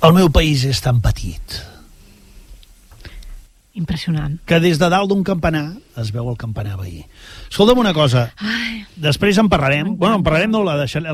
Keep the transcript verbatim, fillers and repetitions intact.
El meu país és tan petit Impressionant. que des de dalt d'un campanar es veu el campanar veí. Escolta'm una cosa, Ai. després en parlarem, bueno, en parlarem, no, la deixarem,